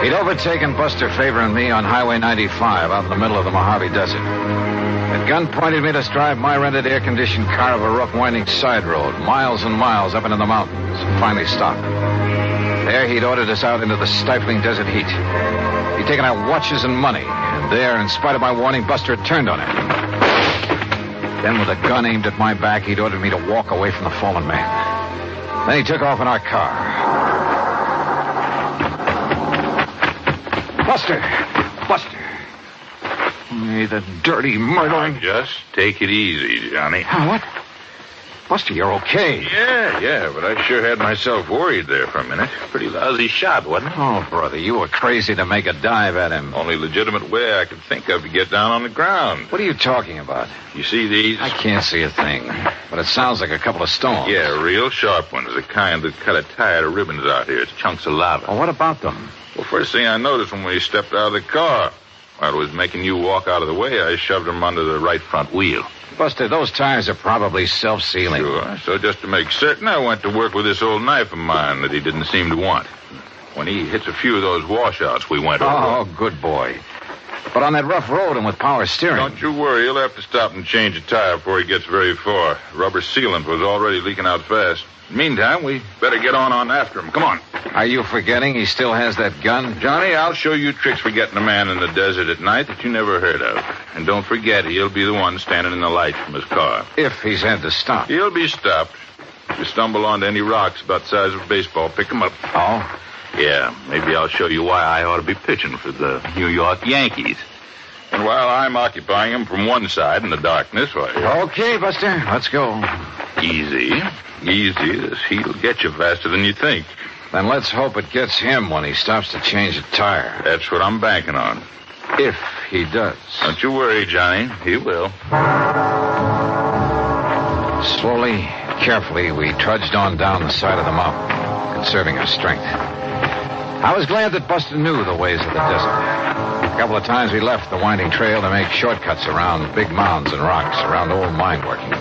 He'd overtaken Buster Favor and me on Highway 95 out in the middle of the Mojave Desert. At gunpoint, made us drive my rented air-conditioned car of a rough, winding side road, miles and miles up into the mountains, and finally stopped. There, he'd ordered us out into the stifling desert heat. He'd taken our watches and money, and there, in spite of my warning, Buster had turned on him. Then, with a gun aimed at my back, he'd ordered me to walk away from the fallen man. Then he took off in our car. Buster! Hey, the dirty murdering... Just take it easy, Johnny. What? Buster, you're okay. Yeah, but I sure had myself worried there for a minute. Pretty lousy shot, wasn't it? Oh, brother, you were crazy to make a dive at him. Only legitimate way I could think of to get down on the ground. What are you talking about? You see these? I can't see a thing, but it sounds like a couple of stones. Yeah, real sharp ones, the kind that cut a tire to ribbons out here. It's chunks of lava. Well, what about them? Well, first thing I noticed when we stepped out of the car, while it was making you walk out of the way, I shoved them under the right front wheel. Buster, those tires are probably self-sealing. Sure. So just to make certain, I went to work with this old knife of mine that he didn't seem to want. When he hits a few of those washouts, we went over. Oh, good boy. But on that rough road and with power steering... Don't you worry. He'll have to stop and change a tire before he gets very far. Rubber sealant was already leaking out fast. Meantime, we better get on after him. Come on. Are you forgetting he still has that gun? Johnny, I'll show you tricks for getting a man in the desert at night that you never heard of. And don't forget, he'll be the one standing in the light from his car. If he's had to stop. He'll be stopped. If you stumble onto any rocks about the size of a baseball, pick them up. Oh? Yeah, maybe I'll show you why I ought to be pitching for the New York Yankees. And while I'm occupying him from one side in the darkness, why... Okay, Buster, let's go. Easy. This heat'll get you faster than you think. Then let's hope it gets him when he stops to change a tire. That's what I'm banking on. If he does. Don't you worry, Johnny. He will. Slowly, carefully, we trudged on down the side of the mountain, conserving our strength. I was glad that Buster knew the ways of the desert. A couple of times we left the winding trail to make shortcuts around big mounds and rocks, around old mine workings.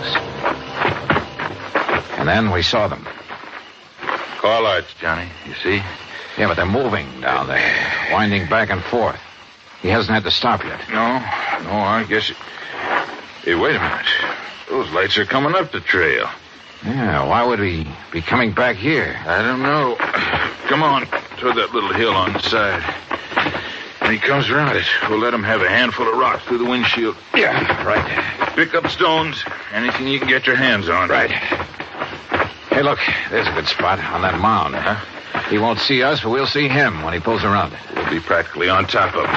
And then we saw them. Car lights, Johnny, you see? Yeah, but they're moving down there, winding back and forth. He hasn't had to stop yet. No, I guess... Hey, wait a minute. Those lights are coming up the trail. Yeah, why would he be coming back here? I don't know. Come on, toward that little hill on the side. When he comes around it, we'll let him have a handful of rocks through the windshield. Yeah, right. Pick up stones, anything you can get your hands on. Right. Hey, look, there's a good spot on that mound. Huh? He won't see us, but we'll see him when he pulls around it. We'll be practically on top of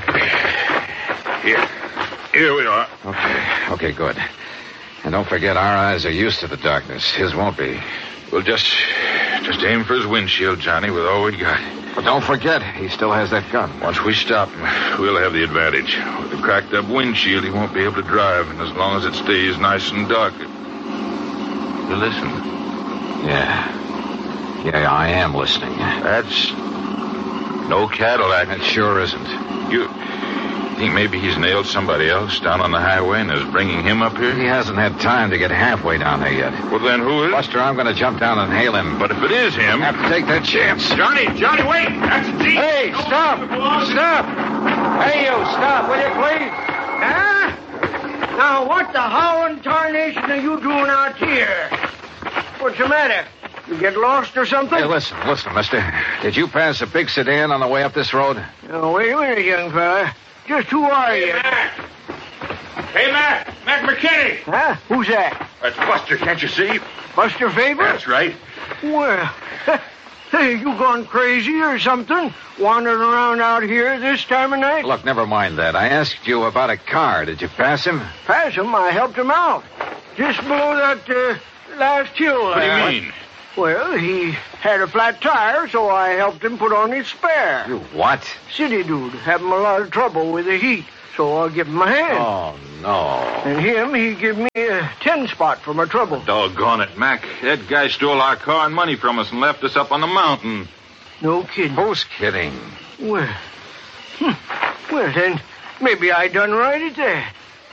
him. Here we are. Okay, good. And don't forget, our eyes are used to the darkness. His won't be. We'll just aim for his windshield, Johnny, with all we got. But don't forget, he still has that gun. Once we stop him, we'll have the advantage. With a cracked up windshield, he won't be able to drive. And as long as it stays nice and dark... You listen. Yeah, I am listening. That's no Cadillac. It sure isn't. You think maybe he's nailed somebody else down on the highway and is bringing him up here? He hasn't had time to get halfway down there yet. Well, then who is? Buster, I'm going to jump down and hail him. But if it is him... I have to take that chance. Johnny, wait! That's a Jeep! Hey, stop! Hey, you, stop, will you, please? Huh? Now, what the howling tarnation are you doing out here? What's the matter? You get lost or something? Hey, listen, mister. Did you pass a big sedan on the way up this road? Oh, wait a minute, young fella. Just who are you? Hey, Mac McKinney! Huh? Who's that? That's Buster, can't you see? Buster Favor? That's right. Well, hey, you gone crazy or something? Wandering around out here this time of night? Look, never mind that. I asked you about a car. Did you pass him? Pass him? I helped him out. Just below that, last hill. What do you mean? Well, he had a flat tire, so I helped him put on his spare. You what? City dude, having a lot of trouble with the heat, so I give him a hand. Oh, no. And he give me a 10-spot for my trouble. Doggone it, Mac. That guy stole our car and money from us and left us up on the mountain. No kidding. Who's kidding? Well, then, maybe I done right at that.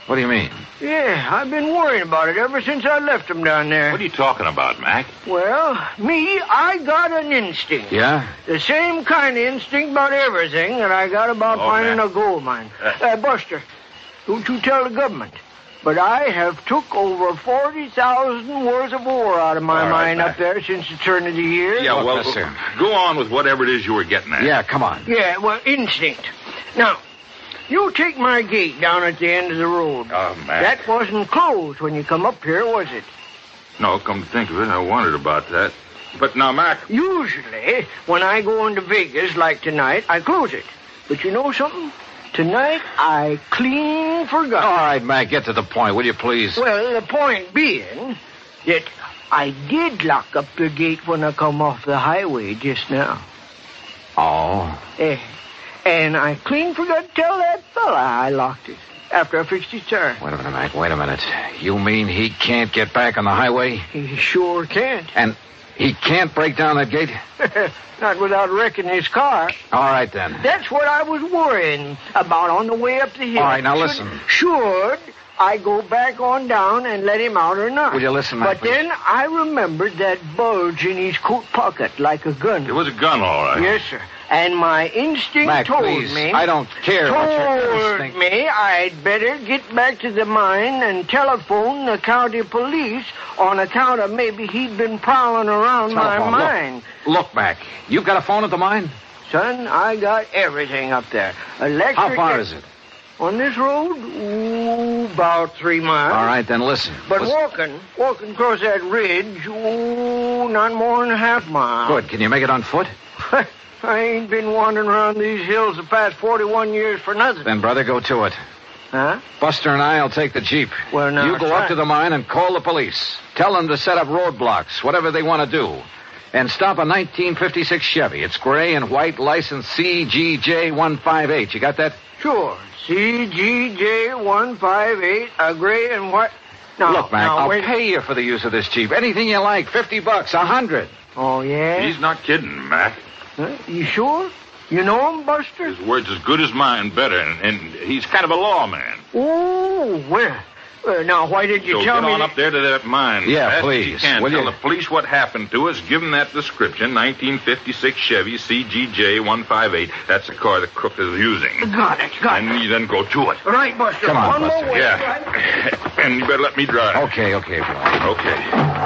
What do you mean? Yeah, I've been worrying about it ever since I left him down there. What are you talking about, Mac? Well, I got an instinct. Yeah? The same kind of instinct about everything that I got about finding a gold mine. Buster, don't you tell the government. But I have took over 40,000 worth of ore out of my mine up there since the turn of the year. Yeah, well, go on with whatever it is you were getting at. Yeah, come on. Yeah, well, instinct. Now, you take my gate down at the end of the road. Oh, Mac. That wasn't closed when you come up here, was it? No, come to think of it, I wondered about that. But now, Mac... Usually, when I go into Vegas, like tonight, I close it. But you know something? Tonight, I clean forgot. All right, Mac, get to the point, will you please? Well, the point being that I did lock up the gate when I come off the highway just now. Oh? And I clean forgot to tell that fella I locked it after I fixed his tire. Wait a minute, Mac, wait a minute. You mean he can't get back on the highway? He sure can't. And he can't break down that gate? Not without wrecking his car. All right, then. That's what I was worrying about on the way up the hill. All right, now listen. Should I go back on down and let him out or not? Will you listen, Mac? But then I remembered that bulge in his coat pocket like a gun. It was a gun, all right. Yes, sir. And my instinct Mac, told please, me... I don't care what your Told instinct... me I'd better get back to the mine and telephone the county police on account of maybe he'd been prowling around my mine. Look, Mac, you've got a phone at the mine? Son, I got everything up there. Electric... How far is it? On this road? Ooh, about 3 miles. All right, then listen. But walking across that ridge, not more than a half mile. Good. Can you make it on foot? I ain't been wandering around these hills the past 41 years for nothing. Then, brother, go to it. Huh? Buster and I'll take the Jeep. Well, now, you go up to the mine and call the police. Tell them to set up roadblocks, whatever they want to do. And stop a 1956 Chevy. It's gray and white, license CGJ158. You got that? Sure. CGJ158, a gray and white... Now, look, Mac, I'll wait. pay you for the use of this Jeep. Anything you like, $50, $100. Oh, yeah? He's not kidding, Mac. Huh? You sure? You know him, Buster? His word's as good as mine, better, and he's kind of a lawman. Oh, well, now, why did you tell me... So get on up there to that mine. Yeah, Fast please. As you can. Will Tell you? the police what happened to us. Give them that description, 1956 Chevy CGJ158. That's the car the crook is using. Got it. And you then go to it. Right, Buster. Come on, One Buster. more way. Yeah. Right? And you better let me drive. Okay, boy. Okay.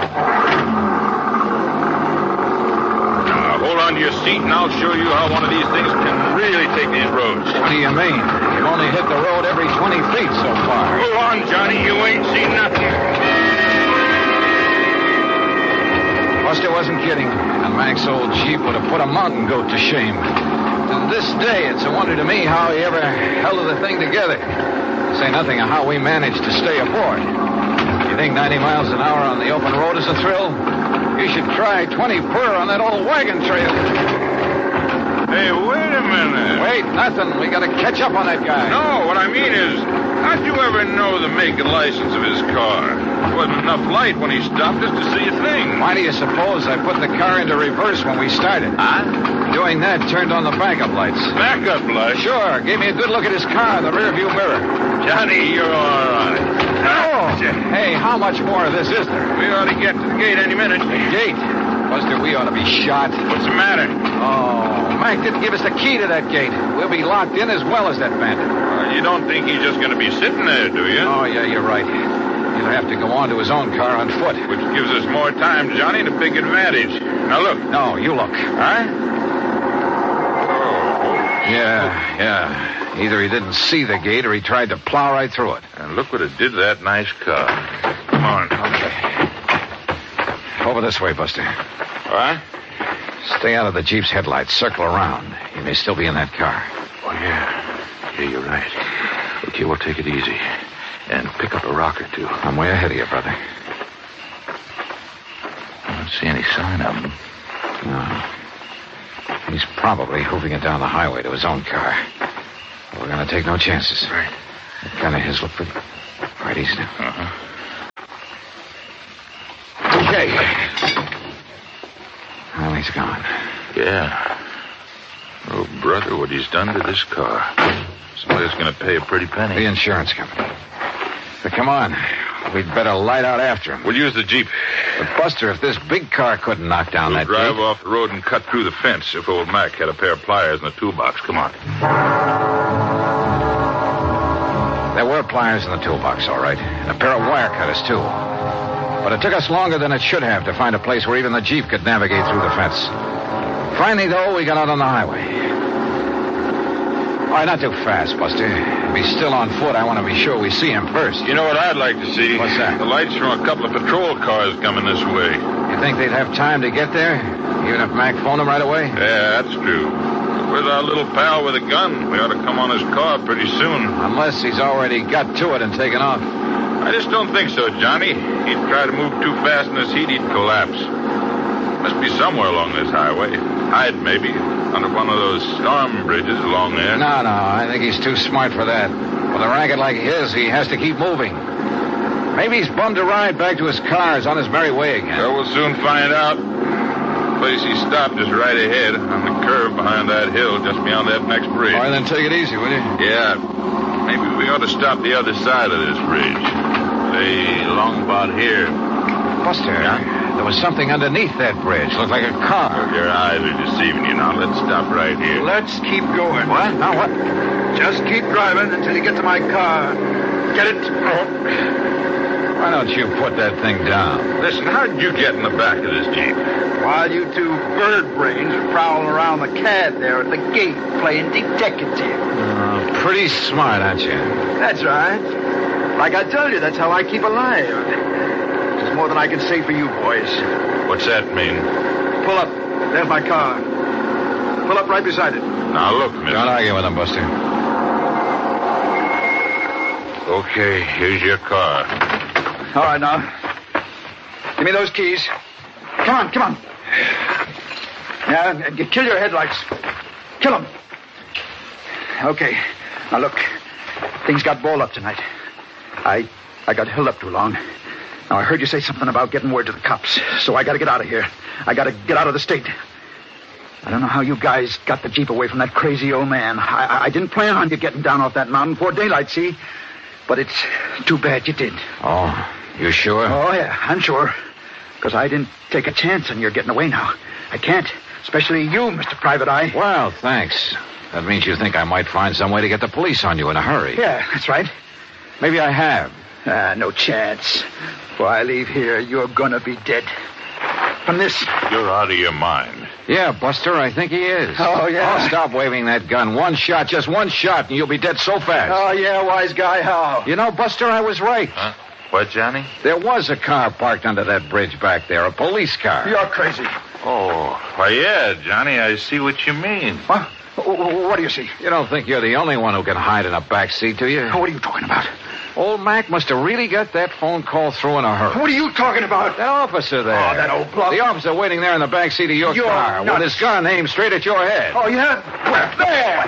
Now, hold on to your seat, and I'll show you how one of these things can really take these roads. What do you mean? You've only hit the road every 20 feet so far. Hold on, Johnny. You ain't seen nothing. Buster wasn't kidding. And Mac's old Jeep would have put a mountain goat to shame. To this day, it's a wonder to me how he ever held the thing together. To say nothing of how we managed to stay aboard. You think 90 miles an hour on the open road is a thrill? You should try 20 per on that old wagon trail. Hey, wait a minute. Wait, nothing. We got to catch up on that guy. No, what I mean is, how'd you ever know the make and license of his car? There wasn't enough light when he stopped us to see a thing. Why do you suppose I put the car into reverse when we started? Huh? Doing that turned on the backup lights. Backup light? Sure, gave me a good look at his car in the rearview mirror. Johnny, you're all right. Oh! Hey, how much more of this is there? We ought to get to the gate any minute. Gate? Buster, we ought to be shot. What's the matter? Oh, Mac didn't give us the key to that gate. We'll be locked in as well as that bandit. You don't think he's just going to be sitting there, do you? Oh, yeah, you're right. He'll have to go on to his own car on foot. Which gives us more time, Johnny, to take advantage. Now, look. No, you look. Huh? Oh. Yeah. Either he didn't see the gate or he tried to plow right through it. And look what it did to that nice car. Come on. Okay. Over this way, Buster. What? Stay out of the Jeep's headlights. Circle around. He may still be in that car. Oh, yeah. Yeah, you're right. Okay, we'll take it easy. And pick up a rock or two. I'm way ahead of you, brother. I don't see any sign of him. No. He's probably hoofing it down the highway to his own car. We're going to take no chances. Right. That gun of his look pretty... Right, easy now. Uh-huh. Okay. Well, he's gone. Yeah. Oh, brother, what he's done to this car. Somebody's going to pay a pretty penny. The insurance company. But come on. We'd better light out after him. We'll use the Jeep. But, Buster, if this big car couldn't knock down We'll that drive gate... off the road and cut through the fence if old Mac had a pair of pliers in the toolbox. Come on. There were pliers in the toolbox, all right. And a pair of wire cutters, too. But it took us longer than it should have to find a place where even the Jeep could navigate through the fence. Finally, though, we got out on the highway. All right, not too fast, Buster. If he's still on foot, I want to be sure we see him first. You know what I'd like to see? What's that? The lights from a couple of patrol cars coming this way. You think they'd have time to get there? Even if Mac phoned them right away? Yeah, that's true. Where's our little pal with a gun? We ought to come on his car pretty soon. Unless he's already got to it and taken off. I just don't think so, Johnny. He'd try to move too fast in this heat, he'd collapse. Must be somewhere along this highway. Hide, maybe, under one of those storm bridges along there. No, I think he's too smart for that. With a racket like his, he has to keep moving. Maybe he's bummed a ride back to his car. He's on his merry way again. So we'll soon find out. The place he stopped is right ahead, on the curve behind that hill, just beyond that next bridge. All right, then take it easy, will you? Yeah. Maybe we ought to stop the other side of this bridge. Say, along about here. Buster, there was something underneath that bridge. Looked like a car. Your eyes are deceiving you now. Let's stop right here. Let's keep going. What? Now what? Just keep driving until you get to my car. Get it? Why don't you put that thing down? Listen, how'd you get in the back of this Jeep? While you two bird brains are prowling around the cab there at the gate playing detective. Pretty smart, aren't you? That's right. Like I told you, that's how I keep alive. There's more than I can say for you boys. What's that mean? Pull up. There's my car. Pull up right beside it. Now, look, mister. Don't argue with him, Buster. Okay, here's your car. All right, now. Give me those keys. Come on. Yeah, kill your headlights. Kill them. Okay. Now, look. Things got balled up tonight. I got held up too long. Now, I heard you say something about getting word to the cops, so I got to get out of here. I got to get out of the state. I don't know how you guys got the Jeep away from that crazy old man. I didn't plan on you getting down off that mountain before daylight, see? But it's too bad you did. Oh, you sure? Oh, yeah, I'm sure. Because I didn't take a chance on your getting away now. I can't. Especially you, Mr. Private Eye. Well, thanks. That means you think I might find some way to get the police on you in a hurry. Yeah, that's right. Maybe I have. No chance. Before I leave here, you're gonna be dead. From this. You're out of your mind. Yeah, Buster, I think he is. Oh, yeah? Oh, stop waving that gun. One shot, just one shot, and you'll be dead so fast. Oh, yeah, wise guy, how? You know, Buster, I was right. Huh? What, Johnny? There was a car parked under that bridge back there, a police car. You're crazy. Oh, why, yeah, Johnny, I see what you mean. What? What do you see? You don't think you're the only one who can hide in a back seat, do you? What are you talking about? Old Mac must have really got that phone call through in a hurry. What are you talking about? That officer there. Oh, that old bluff. The officer waiting there in the back seat of your You're car nuts. with his gun aimed straight at your head. Oh, yeah? Where? There!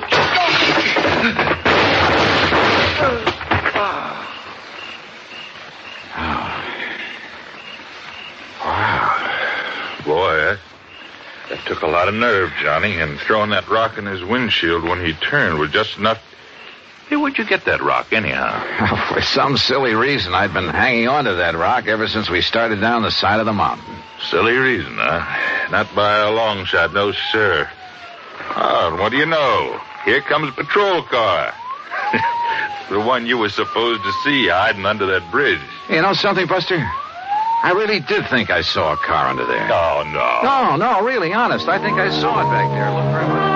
Wow. Boy, that took a lot of nerve, Johnny, and throwing that rock in his windshield when he turned was just enough. Hey, where'd you get that rock, anyhow? For some silly reason, I'd been hanging on to that rock ever since we started down the side of the mountain. Silly reason, huh? Not by a long shot, no, sir. Oh, and what do you know? Here comes a patrol car. The one you were supposed to see hiding under that bridge. You know something, Buster? I really did think I saw a car under there. Oh, no. No, really, honest. I think I saw it back there. Look very much.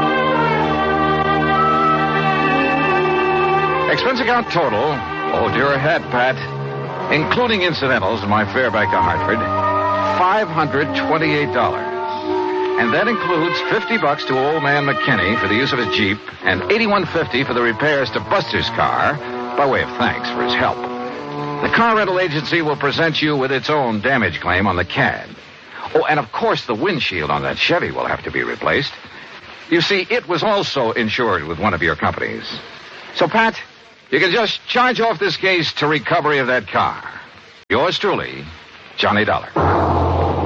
Expense account total. Hold your head, Pat. Including incidentals and my fare back to Hartford, $528. And that includes $50 to old man McKinney for the use of his Jeep and $81.50 for the repairs to Buster's car by way of thanks for his help. The car rental agency will present you with its own damage claim on the CAD. Oh, and of course the windshield on that Chevy will have to be replaced. You see, it was also insured with one of your companies. So, Pat, you can just charge off this case to recovery of that car. Yours truly, Johnny Dollar.